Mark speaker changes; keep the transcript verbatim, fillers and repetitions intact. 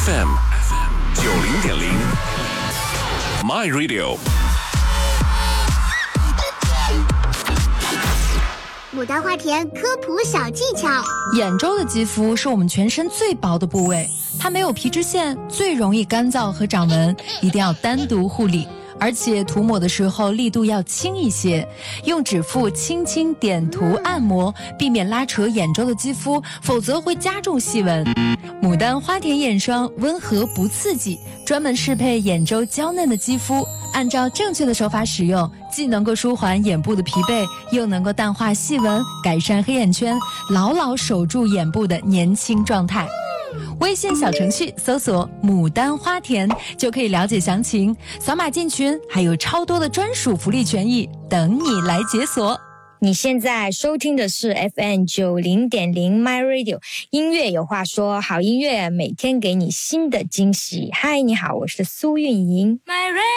Speaker 1: F M 九零点零 My Radio。
Speaker 2: 牡丹花田科普小技巧：
Speaker 3: 眼周的肌肤是我们全身最薄的部位，它没有皮脂腺，最容易干燥和长纹，一定要单独护理。而且涂抹的时候力度要轻一些，用指腹轻轻点涂按摩，避免拉扯眼周的肌肤，否则会加重细纹。牡丹花田眼霜温和不刺激，专门适配眼周娇嫩的肌肤，按照正确的手法使用，既能够舒缓眼部的疲惫，又能够淡化细纹，改善黑眼圈，牢牢守住眼部的年轻状态。微信小程序搜索牡丹花田就可以了解详情，扫码进群还有超多的专属福利权益等你来解锁。
Speaker 4: 你现在收听的是 F M 九零点零 My Radio， 音乐有话说，好音乐每天给你新的惊喜。嗨，你好，我是苏运莹。